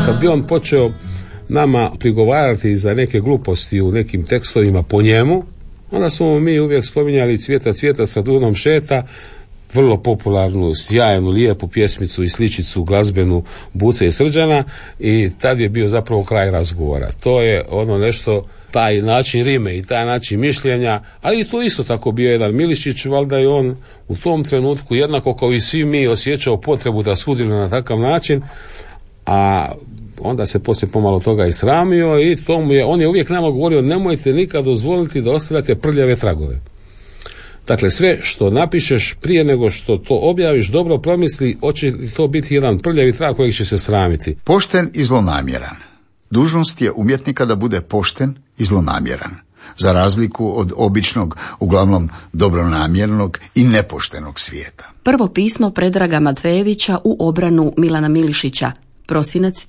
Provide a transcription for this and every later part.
Kad bi on počeo nama prigovarati za neke gluposti u nekim tekstovima po njemu, onda smo mi uvijek spominjali Cvijeta sa Dunom šeta, vrlo popularnu, sjajnu, lijepu pjesmicu i sličicu glazbenu Buce i Srđana, i tad je bio zapravo kraj razgovora. To je ono nešto, taj način rime i taj način mišljenja, ali to isto tako bio jedan Milišić, valjda je on u tom trenutku jednako kao i svi mi osjećao potrebu da sudjeluje na takav način, a onda se poslije pomalo toga i sramio i on je uvijek nama govorio: nemojte nikad dozvoliti da ostavljate prljave tragove. Dakle, sve što napišeš prije nego što to objaviš, dobro promisli, hoće li to biti jedan prljavi trag kojeg će se sramiti. Pošten i zlonamjeran. Dužnost je umjetnika da bude pošten i zlonamjeran, za razliku od običnog, uglavnom dobronamjernog i nepoštenog svijeta. Prvo pismo Predraga Matvejevića u obranu Milana Milišića, prosinac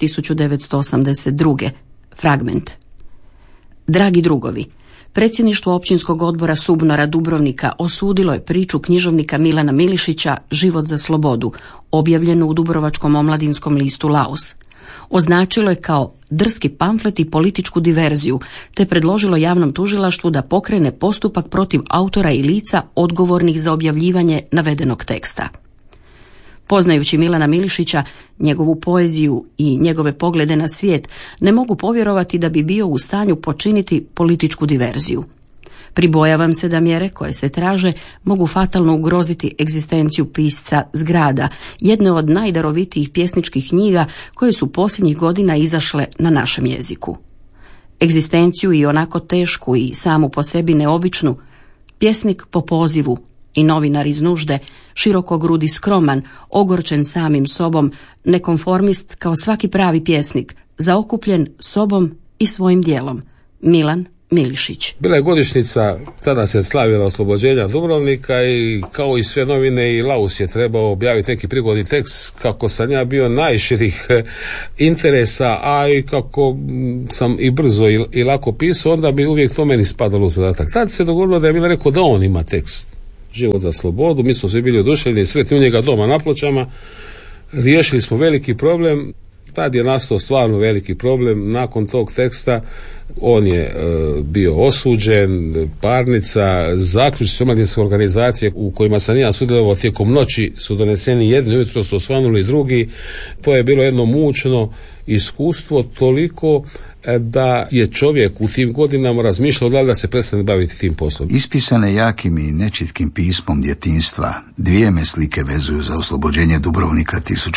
1982. Fragment. Dragi drugovi, predsjedništvo općinskog odbora Subnora Dubrovnika osudilo je priču književnika Milana Milišića Život za slobodu, objavljenu u dubrovačkom omladinskom listu Laus. Označilo je kao drski pamflet i političku diverziju, te predložilo javnom tužilaštvu da pokrene postupak protiv autora i lica odgovornih za objavljivanje navedenog teksta. Poznajući Milana Milišića, njegovu poeziju i njegove poglede na svijet, ne mogu povjerovati da bi bio u stanju počiniti političku diverziju. Pribojavam se da mjere koje se traže mogu fatalno ugroziti egzistenciju pisca Zgrada, jedne od najdarovitijih pjesničkih knjiga koje su posljednjih godina izašle na našem jeziku. Egzistenciju i onako tešku i samu po sebi neobičnu, pjesnik po pozivu i novinar iz nužde, širokogrudi skroman, ogorčen samim sobom, nekonformist kao svaki pravi pjesnik, zaokupljen sobom i svojim dijelom. Milan Milišić. Bila je godišnjica, tada se slavila oslobođenja Dubrovnika i kao i sve novine i Laus je trebao objaviti neki prigodni tekst. Kako sam ja bio najširih interesa, a i kako sam i brzo i lako pisao, onda bi uvijek to meni spadalo u zadatak. Tad se dogodilo da je Mila rekao da on ima tekst Život za slobodu, mi smo svi bili oduševljeni i sretni u njega doma na Pločama. Riješili smo veliki problem. Tad je nastao stvarno veliki problem. Nakon tog teksta on je bio osuđen, parnica, zaključci omladinske organizacije u kojima sam ja sudjelovao tijekom noći su doneseni jedni, ujutro su osvanuli drugi. To je bilo jedno mučno iskustvo, toliko da je čovjek u tim godinama razmišljao da se prestane baviti tim poslom. Ispisane jakim i nečitkim pismom djetinjstva, dvije me slike vezuju za oslobođenje Dubrovnika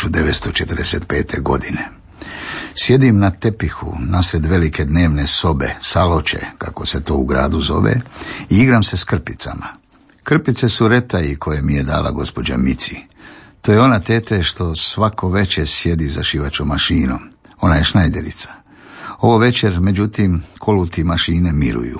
1945. godine. Sjedim na tepihu nasred velike dnevne sobe, saloče, kako se to u gradu zove, i igram se s krpicama. Krpice su retaji koje mi je dala gospođa Mici. To je ona tete što svako večer sjedi za šivačom mašinom. Ona je šnajderica. Ovo večer, međutim, koluti mašine miruju.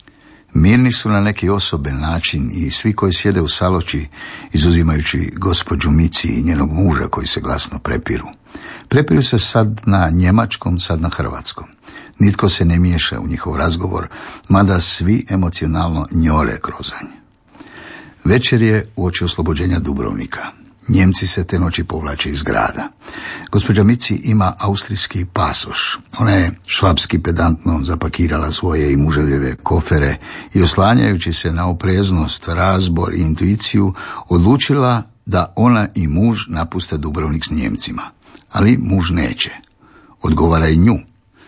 Mirni su na neki osoben način i svi koji sjede u saloči, izuzimajući gospođu Mici i njenog muža koji se glasno prepiru. Prepiru se sad na njemačkom, sad na hrvatskom. Nitko se ne miješa u njihov razgovor, mada svi emocionalno njore krozanj. Večer je uoči oslobođenja Dubrovnika. Njemci se te noći povlače iz grada. Gospođa Mici ima austrijski pasoš. Ona je švapski pedantno zapakirala svoje i muževljeve kofere i oslanjajući se na opreznost, razbor i intuiciju odlučila da ona i muž napuste Dubrovnik s Njemcima. Ali muž neće. Odgovara i nju.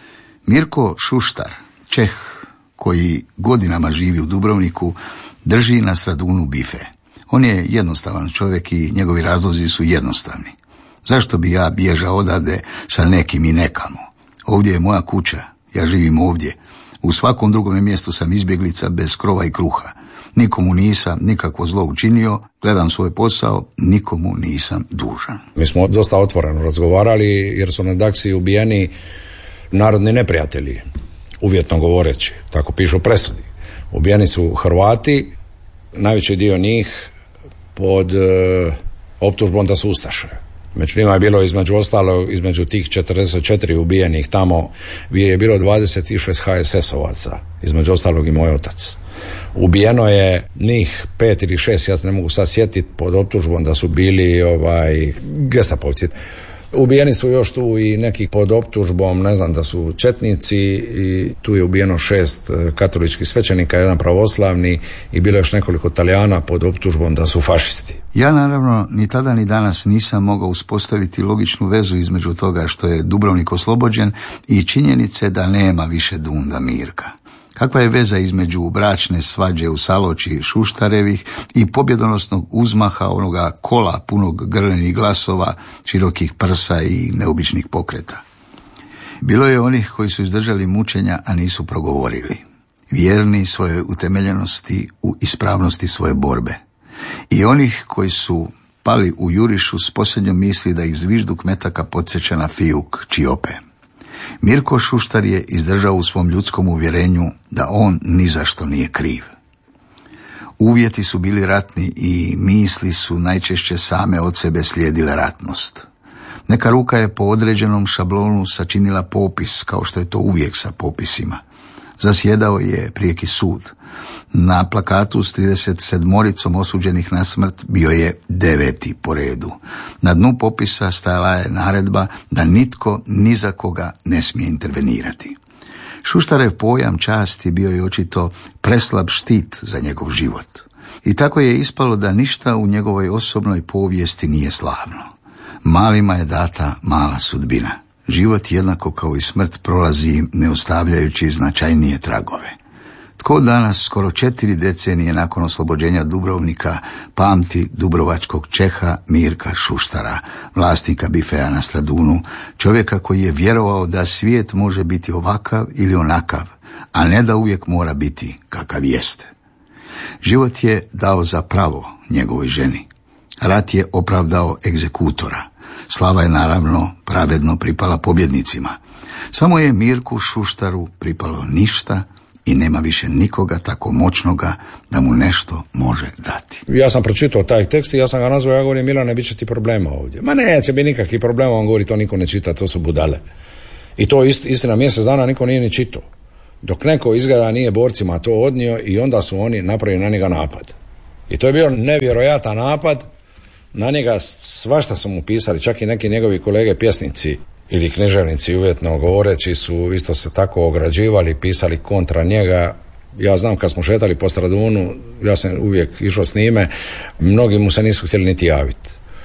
Mirko Šuštar, Čeh, koji godinama živi u Dubrovniku, drži na Stradunu bife. On je jednostavan čovjek i njegovi razlozi su jednostavni. Zašto bi ja bježao odavde sa nekim i nekamo? Ovdje je moja kuća, ja živim ovdje. U svakom drugom mjestu sam izbjeglica bez krova i kruha. Nikomu nisam nikakvo zlo učinio, gledam svoj posao, nikomu nisam dužan. Mi smo dosta otvoreno razgovarali jer su na Daksi ubijeni narodni neprijatelji, uvjetno govoreći, tako pišu presudi. Ubijeni su Hrvati, najveći dio njih pod optužbom da su ustaše. Među njima je bilo između tih 44 ubijenih tamo je bilo 26 HSS-ovaca, između ostalog i moj otac. Ubijeno je njih 5 ili 6, ja se ne mogu sad sjetiti, pod optužbom da su bili gestapovci. Ubijeni su još tu i neki pod optužbom, ne znam da su četnici, i tu je ubijeno 6 katoličkih svećenika, 1 pravoslavni i bilo još nekoliko Talijana pod optužbom da su fašisti. Ja naravno ni tada ni danas nisam mogao uspostaviti logičnu vezu između toga što je Dubrovnik oslobođen i činjenice da nema više Dunda Mirka. Kakva je veza između bračne svađe u Saloči Šuštarevih i pobjedonosnog uzmaha onoga kola punog grlenih glasova, širokih prsa i neobičnih pokreta? Bilo je onih koji su izdržali mučenja, a nisu progovorili, vjerni svojoj utemeljenosti u ispravnosti svoje borbe. I onih koji su pali u jurišu s posljednjom misli da ih zvižduk metaka podsjeća na fijuk Čiope. Mirko Šuštar je izdržao u svom ljudskom uvjerenju da on ni za što nije kriv. Uvjeti su bili ratni i misli su najčešće same od sebe slijedile ratnost. Neka ruka je po određenom šablonu sačinila popis, kao što je to uvijek sa popisima. Zasjedao je prijeki sud. Na plakatu s 37 osuđenih na smrt bio je 9. po redu. Na dnu popisa stajala je naredba da nitko ni za koga ne smije intervenirati. Šuštarev pojam časti bio je očito preslab štit za njegov život. I tako je ispalo da ništa u njegovoj osobnoj povijesti nije slavno. Malima je data mala sudbina. Život jednako kao i smrt prolazi ne ostavljajući značajnije tragove. Tko danas, skoro 4 decenije nakon oslobođenja Dubrovnika, pamti dubrovačkog Čeha Mirka Šuštara, vlasnika bifeja na Stradunu, čovjeka koji je vjerovao da svijet može biti ovakav ili onakav, a ne da uvijek mora biti kakav jeste. Život je dao za pravo njegovoj ženi. Rat je opravdao egzekutora. Slava je naravno pravedno pripala pobjednicima. Samo je Mirku Šuštaru pripalo ništa i nema više nikoga tako moćnoga da mu nešto može dati. Ja sam pročitao taj tekst i ja sam ga nazvao, ja govorim, Milane, bit će ti problema ovdje. Ma neće biti nikakvih problema, on govori, to niko ne čita, to su budale. I to istina, mjesec dana niko nije ni čitao. Dok neko izgleda nije borcima to odnio i onda su oni napravili na njega napad. I to je bio nevjerojatan napad. Na njega svašta su mu pisali, čak i neki njegovi kolege pjesnici ili književnici, uvjetno govoreći, su isto se tako ograđivali, pisali kontra njega. Ja znam, kad smo šetali po Stradunu, ja sam uvijek išao s njime, mnogi mu se nisu htjeli niti javiti.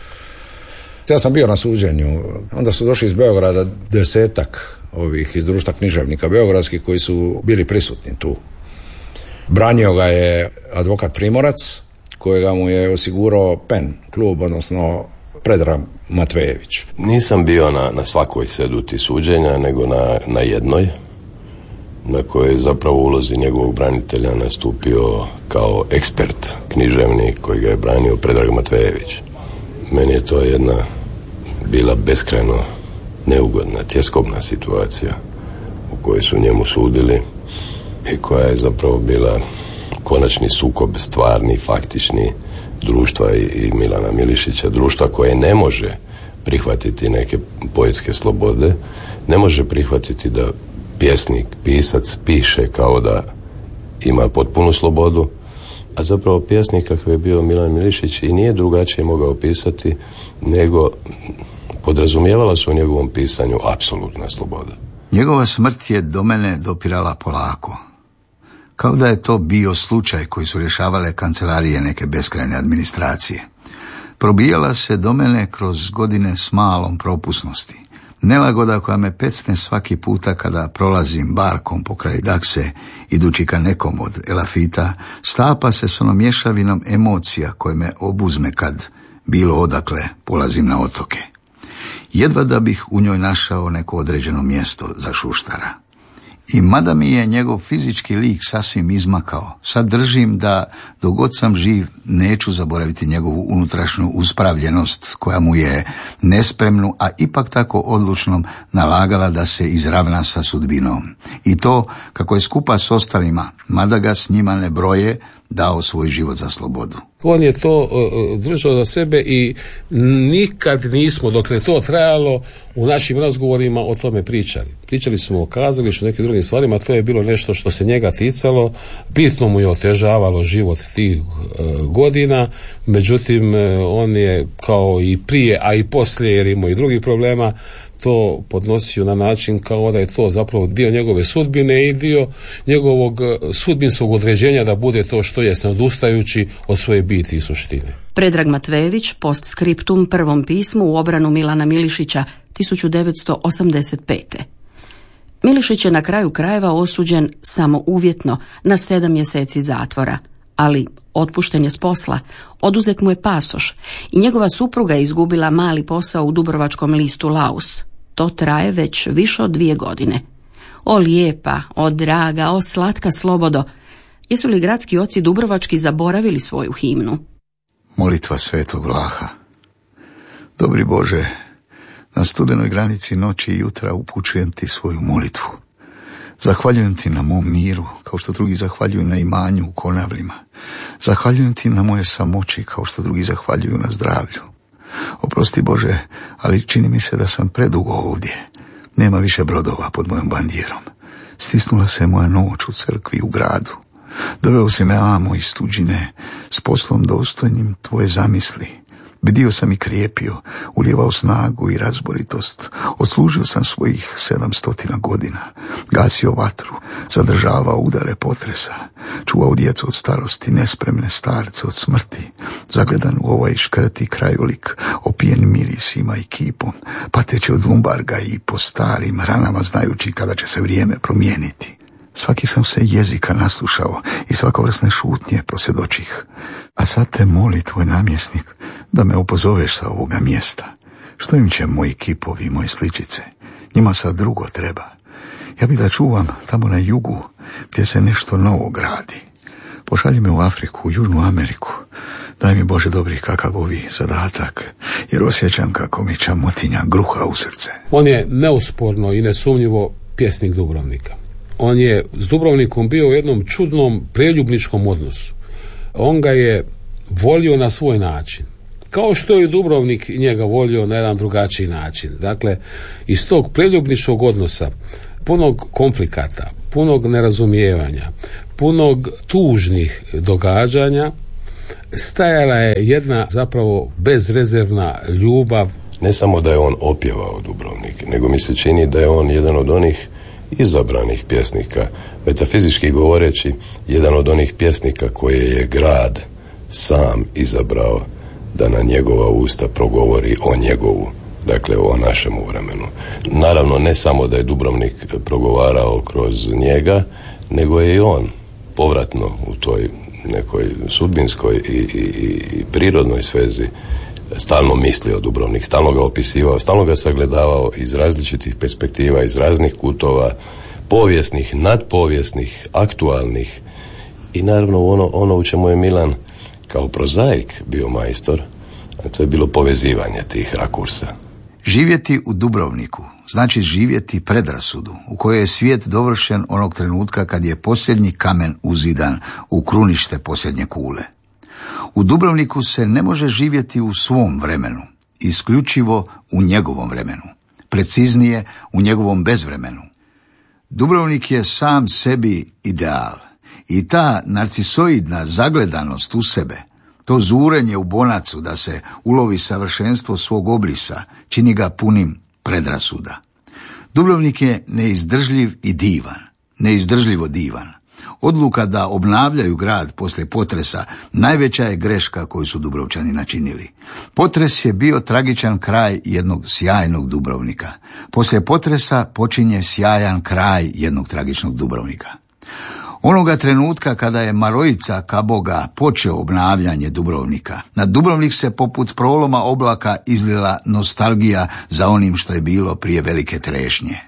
Ja sam bio na suđenju, onda su došli iz Beograda 10-ak ovih iz društva književnika beogradskih koji su bili prisutni tu. Branio ga je advokat Primorac, kojega mu je osigurao PEN klub, odnosno Predrag Matvejević. Nisam bio na svakoj seduti suđenja, nego na jednoj, na kojoj je zapravo ulozi njegovog branitelja nastupio kao ekspert književnik koji ga je branio Predrag Matvejević. Meni je to jedna bila beskrajno neugodna, tjeskobna situacija u kojoj su njemu sudili i koja je zapravo bila konačni sukob, stvarni, faktični, društva i Milana Milišića, društva koje ne može prihvatiti neke poetske slobode, ne može prihvatiti da pjesnik, pisac piše kao da ima potpunu slobodu, a zapravo pjesnik kakav je bio Milan Milišić i nije drugačije mogao pisati, nego podrazumijevala su u njegovom pisanju apsolutna sloboda. Njegova smrt je do mene dopirala polako. Kao da je to bio slučaj koji su rješavale kancelarije neke beskrajne administracije. Probijala se do mene kroz godine s malom propusnosti. Nelagoda koja me pecne svaki puta kada prolazim barkom pokraj Dakse, idući ka nekom od Elafita, stapa se s onom mješavinom emocija koje me obuzme kad bilo odakle polazim na otoke. Jedva da bih u njoj našao neko određeno mjesto za Šuštara. I mada mi je njegov fizički lik sasvim izmakao, sad držim da dok god sam živ neću zaboraviti njegovu unutrašnju uspravljenost koja mu je nespremnu, a ipak tako odlučnom nalagala da se izravna sa sudbinom. I to kako je skupa s ostalima, mada ga s njima ne broje, dao svoj život za slobodu. On je to držao za sebe i nikad nismo, dok je to trajalo, u našim razgovorima o tome pričali. Pričali smo o kazalištu, nekim drugim stvarima, to je bilo nešto što se njega ticalo, bitno mu je otežavalo život tih godina, međutim on je kao i prije, a i poslije, jer imao i drugih problema, to podnosio na način kao da je to zapravo dio njegove sudbine i dio njegovog sudbinskog određenja da bude to što je, ne odustajući od svoje biti i suštine. Predrag Matvejević post scriptum prvom pismu u obranu Milana Milišića 1985. Milišić je na kraju krajeva osuđen samo uvjetno na 7 mjeseci zatvora, ali otpušten je s posla, oduzet mu je pasoš i njegova supruga je izgubila mali posao u dubrovačkom listu Laus. To traje već više od 2 godine. O lijepa, o draga, o slatka slobodo, jesu li gradski oci dubrovački zaboravili svoju himnu? Molitva Svetog Vlaha. Dobri Bože, na studenoj granici noći i jutra upućujem ti svoju molitvu. Zahvaljujem ti na mom miru, kao što drugi zahvaljuju na imanju u Konavlima. Zahvaljujem ti na moje samoći, kao što drugi zahvaljuju na zdravlju. Oprosti Bože, ali čini mi se da sam predugo ovdje. Nema više brodova pod mojom bandijerom. Stisnula se moja noć u crkvi u gradu. Doveo si me amo iz tuđine s poslom dostojnim tvoje zamisli. Bdio sam i krijepio, ulijevao snagu i razboritost. Odslužio sam svojih 700 godina. Gasio vatru, zadržavao udare potresa. Čuvao djecu od starosti, nespremne starce od smrti. Zagledan u ovaj škrti krajolik, opijen mirisima i kipom, pateći od lumbarga i po starim ranama, znajući kada će se vrijeme promijeniti. Svaki sam se jezika naslušao i svakovrsne šutnje prosvjedočih. A sad te moli tvoj namjesnik da me opozoveš sa ovoga mjesta. Što im će moji kipovi, moje sličice? Njima sad drugo treba. Ja bih da čuvam tamo na jugu gdje se nešto novo gradi. Pošalji me u Afriku, u Južnu Ameriku. Daj mi Bože dobri kakav ovi zadatak, jer osjećam kako mi čamotinja gruha u srce. On je neusporno i nesumnjivo pjesnik Dubrovnika. On je s Dubrovnikom bio u jednom čudnom preljubničkom odnosu. On ga je volio na svoj način, kao što je Dubrovnik njega volio na jedan drugačiji način. Dakle, iz tog preljubničkog odnosa, punog konflikata, punog nerazumijevanja, punog tužnih događanja, stajala je jedna zapravo bezrezervna ljubav. Ne samo da je on opjevao Dubrovnik, nego mi se čini da je on jedan od onih izabranih pjesnika, metafizički govoreći, jedan od onih pjesnika koje je grad sam izabrao da na njegova usta progovori o njegovu, dakle o našemu vremenu. Naravno, ne samo da je Dubrovnik progovarao kroz njega, nego je i on povratno u toj nekoj sudbinskoj i prirodnoj svezi stalno mislio Dubrovnik, stalno ga opisivao, stalno ga sagledavao iz različitih perspektiva, iz raznih kutova, povijesnih, nadpovijesnih, aktualnih i naravno ono u čemu je Milan kao prozaik bio majstor, a to je bilo povezivanje tih rakursa. Živjeti u Dubrovniku znači živjeti predrasudu u kojoj je svijet dovršen onog trenutka kad je posljednji kamen uzidan u krunište posljednje kule. U Dubrovniku se ne može živjeti u svom vremenu, isključivo u njegovom vremenu, preciznije u njegovom bezvremenu. Dubrovnik je sam sebi ideal i ta narcisoidna zagledanost u sebe, to zurenje u bonacu da se ulovi savršenstvo svog obrisa, čini ga punim predrasuda. Dubrovnik je neizdržljiv i divan, neizdržljivo divan. Odluka da obnavljaju grad poslije potresa najveća je greška koju su Dubrovčani načinili. Potres je bio tragičan kraj jednog sjajnog Dubrovnika. Poslije potresa počinje sjajan kraj jednog tragičnog Dubrovnika. Onoga trenutka kada je Marojica Kaboga počeo obnavljanje Dubrovnika, na Dubrovnik se poput proloma oblaka izlila nostalgija za onim što je bilo prije velike trešnje.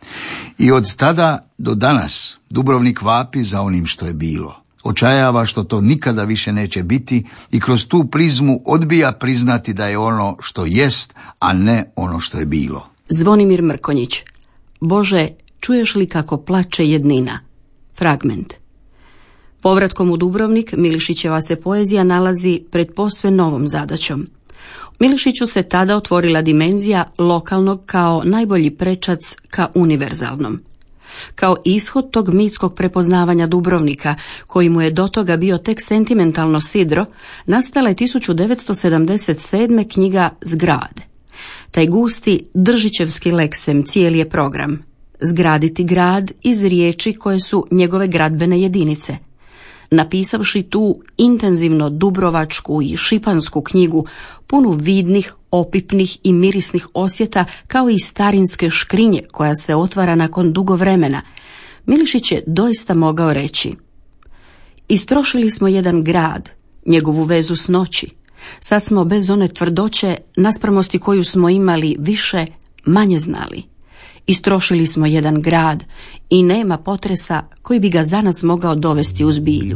I od tada do danas Dubrovnik vapi za onim što je bilo. Očajava što to nikada više neće biti i kroz tu prizmu odbija priznati da je ono što jest, a ne ono što je bilo. Zvonimir Mrkonjić. Bože, čuješ li kako plače jednina? Fragment. Povratkom u Dubrovnik, Milišićeva se poezija nalazi pred posve novom zadaćom. Milišiću se tada otvorila dimenzija lokalnog kao najbolji prečac ka univerzalnom. Kao ishod tog mitskog prepoznavanja Dubrovnika, koji mu je do toga bio tek sentimentalno sidro, nastala je 1977. knjiga Zgrade. Taj gusti Držićevski leksem cijeli je program. Zgraditi grad iz riječi koje su njegove gradbene jedinice. Napisavši tu intenzivno dubrovačku i šipansku knjigu, punu vidnih, opipnih i mirisnih osjeta, kao i starinske škrinje koja se otvara nakon dugo vremena, Milišić je doista mogao reći: istrošili smo jedan grad, njegovu vezu s noći. Sad smo bez one tvrdoće, naspramosti koju smo imali više, manje znali. Istrošili smo jedan grad i nema potresa koji bi ga za nas mogao dovesti u zbilju.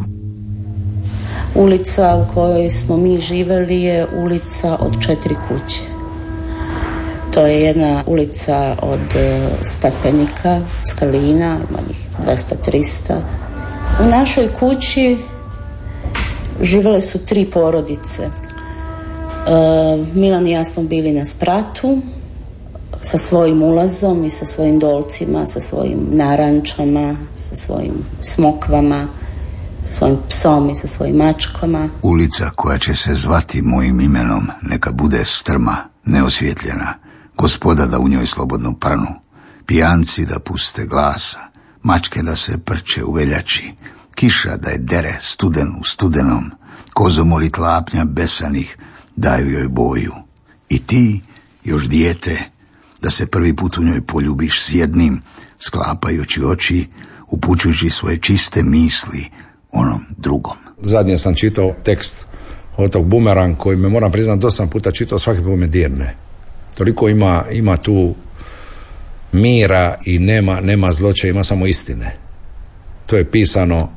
Ulica u kojoj smo mi živjeli je ulica od 4 kuće. To je jedna ulica od stepenika, skalina, ima njih 200-300. U našoj kući živjele su 3 porodice. Milan i ja smo bili na spratu sa svojim ulazom i sa svojim dolcima, sa svojim narančama, sa svojim smokvama, sa svojim psom i sa svojim mačkama. Ulica koja će se zvati mojim imenom neka bude strma, neosvjetljena, gospoda da u njoj slobodno prnu, pijanci da puste glasa, mačke da se prče u veljači, kiša da je dere studen u studenom, kozomori tlapnja besanih daju joj boju. I ti, još dijete, da se prvi put u njoj poljubiš s jednim, sklapajući oči, upućujući svoje čiste misli onom drugom. Zadnje sam čitao tekst od tog Bumerang, koji me, moram priznati, dosta sam puta čitao, svaki put me dirne. Toliko ima tu mira i nema zloće, ima samo istine. To je pisano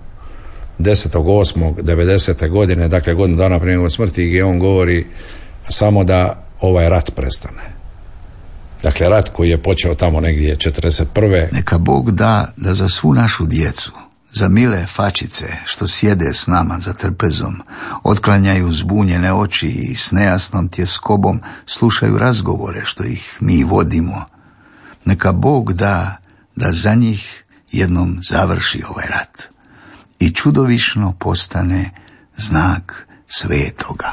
10.8.90. godine, dakle godinu dana prije njegove smrti, gdje on govori samo da ovaj rat prestane. Dakle, rat koji je počeo tamo negdje 41. Neka Bog da za svu našu djecu, za mile fačice što sjede s nama za trpezom, otklanjaju zbunjene oči i s nejasnom tjeskobom slušaju razgovore što ih mi vodimo. Neka Bog da za njih jednom završi ovaj rat i čudovišno postane znak svetoga.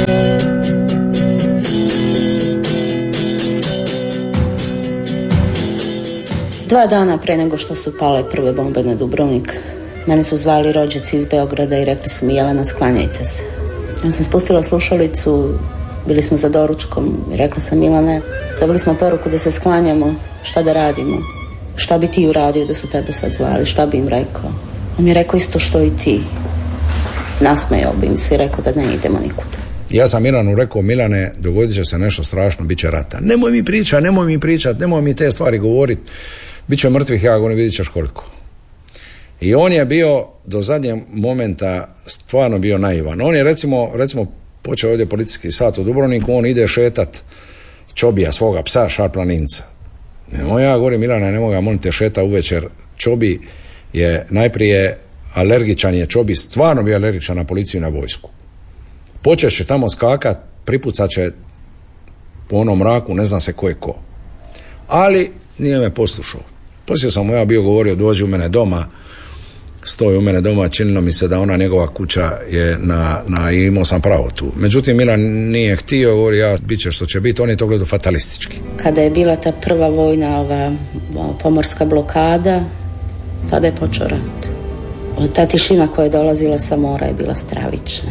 Dva dana pre nego što su pale prve bombe na Dubrovnik, mene su zvali rođaci iz Beograda i rekli su mi: Jelena, sklanjajte se. Ja sam spustila slušalicu, bili smo za doručkom i rekla sam: Milane, dobili smo poruku da se sklanjamo, šta da radimo? Šta bi ti uradio da su tebe sad zvali? Šta bi im rekao? On mi je rekao isto što i ti. Nasmejao bi im se i rekao da ne idemo nikuda. Ja sam Milanu rekao: Milane, dogodit će se nešto strašno, bit će rata. Nemoj mi pričati, nemoj mi te stvari govoriti. Biće mrtvih, ja govorim, vidit ćeš koliko. I on je bio do zadnjeg momenta stvarno bio naivan. On je recimo počeo ovdje policijski sat u Dubrovniku, on ide šetat Čobija, svoga psa, šarplaninca. Ja govorim: Milana, ne mogu, molim te, šeta uvečer. Čobi je najprije alergičan, je Čobi stvarno bio alergičan na policiju i na vojsku. Počeš će tamo skakat, pripucat će po onom mraku, ne zna se ko je ko. Ali nije me poslušao. Poslije sam mu ja bio govorio: dođi u mene doma, stoji u mene doma, činilo mi se da ona njegova kuća je i imao sam pravo tu. Međutim, Milan nije htio, govori: ja, bit će što će biti. On je to gledao fatalistički. Kada je bila ta prva vojna pomorska blokada, tada je počeo rat. Ta tišina koja je dolazila sa mora je bila stravična.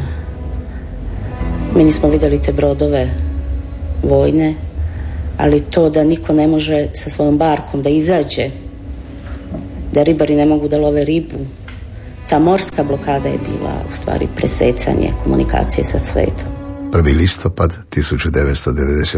Mi nismo vidjeli te brodove vojne, ali to da niko ne može sa svojom barkom da izađe, da ribari ne mogu da love ribu, ta morska blokada je bila u stvari presecanje komunikacije sa svetom. 1. listopad 1991.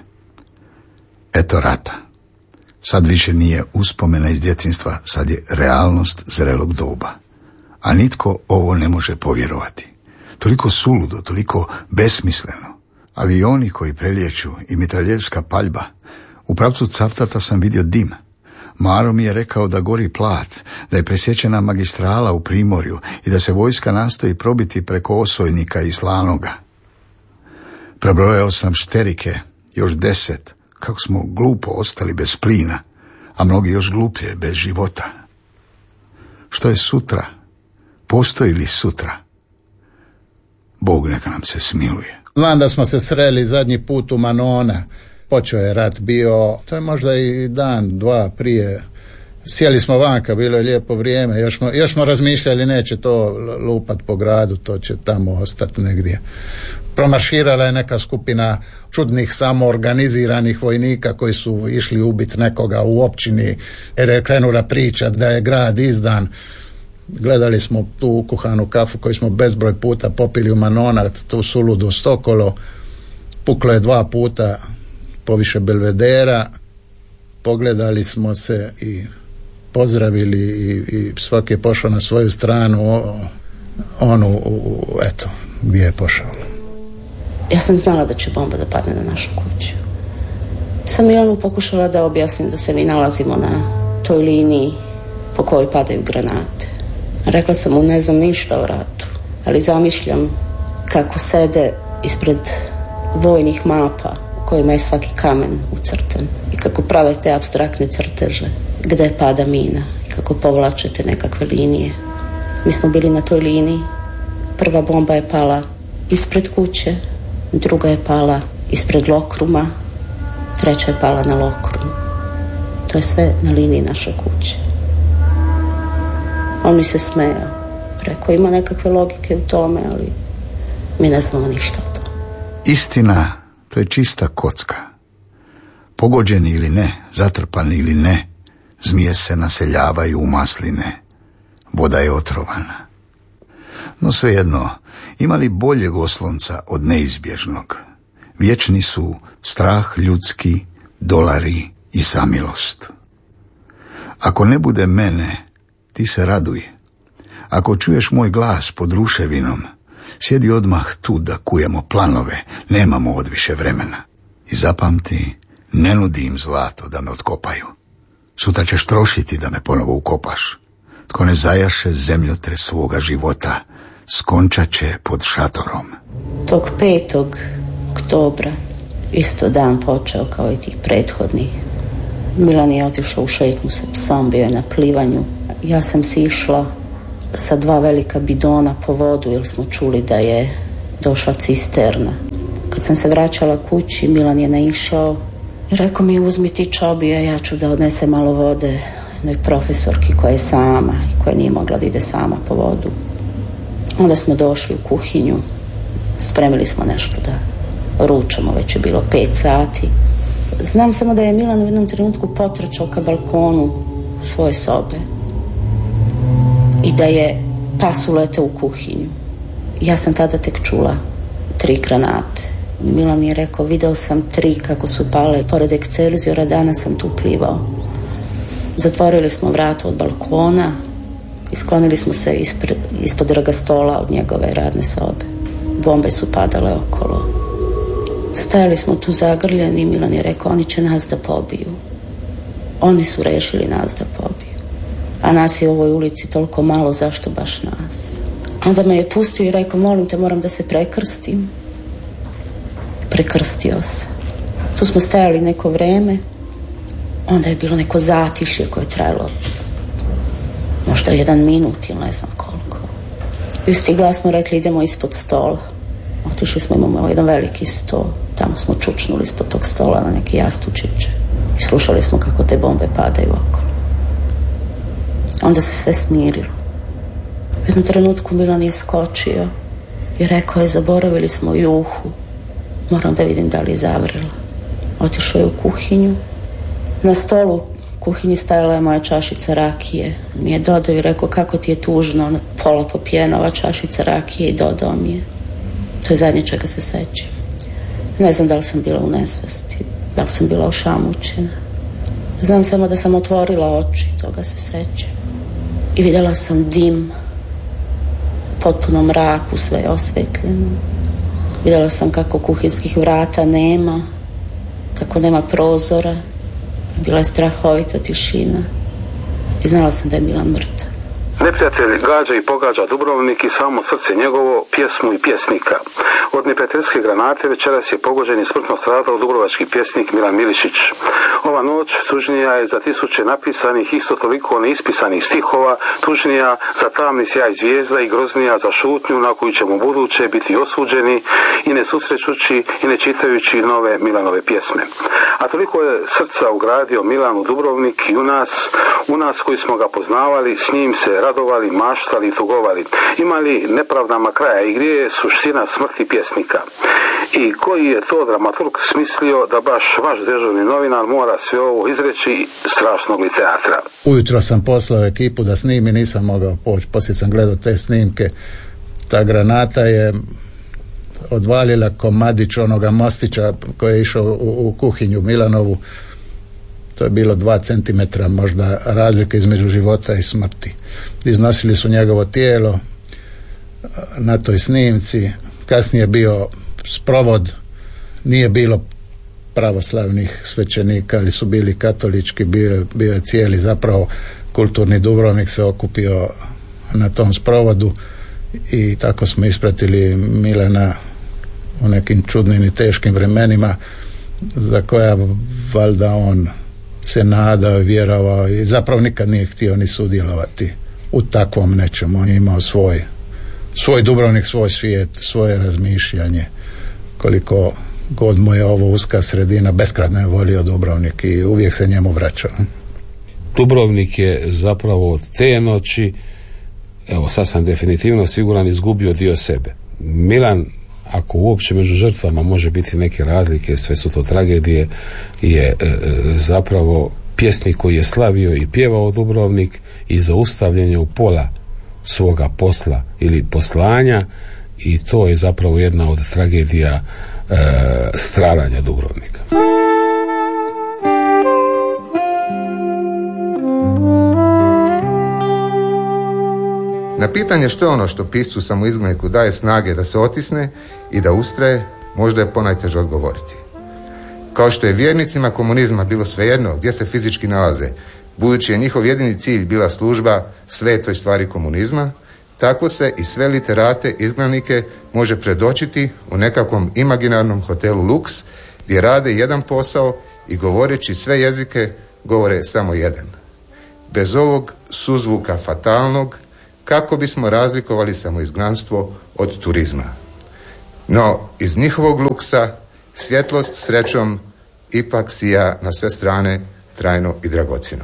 Eto rata. Sad više nije uspomena iz djetinjstva, sad je realnost zrelog doba. A nitko ovo ne može povjerovati. Toliko suludo, toliko besmisleno. Avioni koji prelijeću i mitraljevska paljba. U pravcu Cavtata sam vidio dim. Maro mi je rekao da gori Plat, da je presječena magistrala u Primorju i da se vojska nastoji probiti preko Osojnika i Slanoga. Prebrojao sam šterike, još 10, kako smo glupo ostali bez plina, a mnogi još gluplje bez života. Što je sutra? Postoji li sutra? Bog neka nam se smiluje. Znam da smo se sreli zadnji put u Manona. Počeo je rat bio, to je možda i dan, dva prije. Sjeli smo vanka, bilo je lijepo vrijeme. Još smo razmišljali, neće to lupat po gradu, to će tamo ostati negdje. Promarširala je neka skupina čudnih samoorganiziranih vojnika koji su išli ubiti nekoga u općini, jer je krenula priča da je grad izdan. Gledali smo tu ukuhanu kafu koju smo bezbroj puta popili u Manona, tu suludu Stokolo. Puklo je 2 puta poviše Belvedera. Pogledali smo se i pozdravili i svaki je pošao na svoju stranu, eto, gdje je pošao. Ja sam znala da će bomba da padne na našu kuću. Sam Milanu pokušala da objasnim da se mi nalazimo na toj liniji po kojoj padaju granate. Rekla sam mu, ne znam ništa o ratu, ali zamišljam kako sede ispred vojnih mapa u kojima je svaki kamen ucrtan i kako prave te apstraktne crteže gde pada mina i kako povlačete nekakve linije. Mi smo bili na toj liniji. Prva bomba je pala ispred kuće, druga je pala ispred Lokruma, treća je pala na Lokrum. To je sve na liniji naše kuće. On mi se smejao. Rekao, ima nekakve logike u tome, ali mi ne znamo ništa o tome. Istina, to je čista kocka. Pogođeni ili ne, zatrpani ili ne, zmije se naseljavaju u masline. Voda je otrovana. No svejedno, ima li boljeg oslonca od neizbježnog? Vječni su strah ljudski, dolari i samilost. Ako ne bude mene, ti se raduj. Ako čuješ moj glas pod ruševinom, sjedi odmah tu da kujemo planove, nemamo odviše vremena. I zapamti, ne nudim zlato da me otkopaju. Sutra ćeš trošiti da me ponovo ukopaš. Tko ne zajaše zemljotres svoga života, skončat će pod šatorom. Tog 5. oktobra, isto dan počeo kao i tih prethodnih. Milan je otišao u šetnju sa psom, bio je na plivanju. Ja sam si išla sa 2 velika bidona po vodu jer smo čuli da je došla cisterna. Kad sam se vraćala kući, Milan je naišao i rekao mi, uzmi ti čobije, ja ću da odnesem malo vode jednoj profesorki koja je sama i koja nije mogla da ide sama po vodu. Onda smo došli u kuhinju, spremili smo nešto da ručamo, već je bilo 5 sati. Znam samo da je Milan u jednom trenutku potrčao ka balkonu svoje sobe i da je pas uleteo u kuhinju. Ja sam tada tek čula 3 granate. Milan mi je rekao, video sam 3 kako su pale pored Excelsiora, danas sam tu plivao. Zatvorili smo vrata od balkona i sklonili smo se ispod dragastola od njegove radne sobe. Bombe su padale okolo. Stajali smo tu zagrljeni i Milan je rekao, oni će nas da pobiju. Oni su rešili nas da pobiju. A nas je u ovoj ulici toliko malo, zašto baš nas? Onda me je pustio i rekao, molim te, moram da se prekrstim. Prekrstio se. Tu smo stajali neko vreme. Onda je bilo neko zatišje koje je trajalo možda 1 minut ili ne znam koliko. I uz ti glas smo rekli, idemo ispod stola. Otišli smo, imamo jedan veliki sto. Tamo smo čučnuli ispod tog stola na neki jastučiće. I slušali smo kako te bombe padaju okolo. Onda se sve smirilo. U jednom trenutku Milan je skočio i rekao je, zaboravili smo juhu. Moram da vidim da li je zavrela. Otišao je u kuhinju. Na stolu u kuhinji stajala je moja čašica rakije. Mi je dodao i rekao, kako ti je tužno, pola popijena ova čašica rakije, i dodao mi je. To je zadnje čega se sećam. Ne znam da li sam bila u nesvesti, da li sam bila ošamućena. Znam samo da sam otvorila oči, toga se sećam. I vidjela sam dim, potpuno mraku, sve je osvetljeno. Vidjela sam kako kuhinskih vrata nema, kako nema prozora. Bila je strahovita tišina i znala sam da je Milan mrtav. Neprijatelj gađa i pogađa Dubrovnik i samo srce njegovo, pjesmu i pjesnika. Od neprijateljske granate večeras je pogođen i smrtno stradao dubrovački pjesnik Milan Milišić. Ova noć tužnija je za tisuće napisanih, isto toliko neispisanih stihova, tužnija za tamni sjaj zvijezda i groznija za šutnju na koju ćemo buduće biti osuđeni i ne susrećući i ne čitajući nove Milanove pjesme. A toliko je srca ugradio Milan u Dubrovnik i u nas koji smo ga poznavali, s njim se radovali, maštali i tugovali. Imali nepravdama kraja i gdje je suština smrti pjesnika? I koji je to dramaturg smislio da baš vaš dežurni novinar mora sve ovo izreći strašnog li teatra? Ujutro sam poslao ekipu da snimi, nisam mogao poći. Poslije sam gledao te snimke. Ta granata je odvalila komadić onoga mostića koji je išao u kuhinju Milanovu. To je bilo 2 centimetra možda razlike između života i smrti. Iznosili su njegovo tijelo na toj snimci. Kasnije bio sprovod, nije bilo pravoslavnih svećenika, ali su bili katolički, bio je cijeli zapravo kulturni Dubrovnik se okupio na tom sprovodu i tako smo ispratili Milana u nekim čudnim i teškim vremenima za koja valjda on se nadao i vjerovao i zapravo nikad nije htio ni sudjelovati u takvom nečemu. On je imao svoj Dubrovnik, svoj svijet, svoje razmišljanje. Koliko god mu je ovo uska sredina, beskrajno je volio Dubrovnik i uvijek se njemu vraćao. Dubrovnik je zapravo od te noći, evo sad sam definitivno siguran, izgubio dio sebe. Milan, ako uopće među žrtvama može biti neke razlike, sve su to tragedije, je zapravo pjesnik koji je slavio i pjevao Dubrovnik i zaustavljen je u pola svoga posla ili poslanja i to je zapravo jedna od tragedija stradanja Dubrovnika. Na pitanje što je ono što piscu samoizgoniku daje snage da se otisne i da ustraje, možda je ponajteže odgovoriti. Kao što je vjernicima komunizma bilo svejedno gdje se fizički nalaze, budući je njihov jedini cilj bila služba svetoj stvari komunizma, tako se i sve literate, izgnanike može predočiti u nekakvom imaginarnom hotelu Lux, gdje rade jedan posao i govoreći sve jezike govore samo jedan. Bez ovog suzvuka fatalnog, kako bismo razlikovali samoizgnanstvo od turizma. No, iz njihovog luksa svjetlost srećom ipak sija na sve strane trajno i dragocjeno.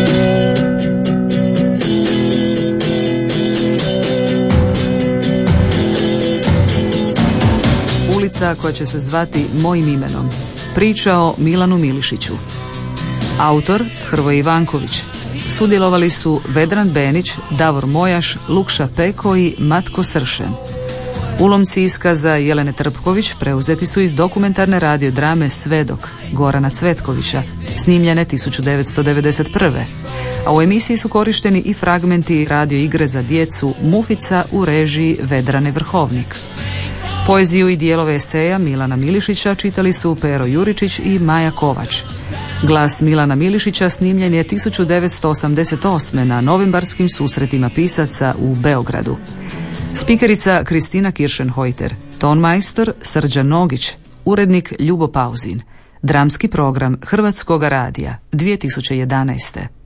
Ulica koja će se zvati Mojim imenom. Priča o Milanu Milišiću. Autor Hrvoje Ivanković. Sudjelovali su Vedran Benić, Davor Mojaš, Lukša Peko i Matko Sršen. Ulomci iskaza Jelene Trpković preuzeti su iz dokumentarne radiodrame Svedok Gorana Cvetkovića, snimljene 1991. A u emisiji su korišteni i fragmenti radio igre za djecu Mufica u režiji Vedrane Vrhovnik. Poeziju i dijelove eseja Milana Milišića čitali su Pero Juričić i Maja Kovač. Glas Milana Milišića snimljen je 1988. na novembarskim susretima pisaca u Beogradu. Spikerica Kristina Kiršenhojter, tonmajstor Srđan Nogić, urednik Ljubo Pauzin. Dramski program Hrvatskoga radija 2011.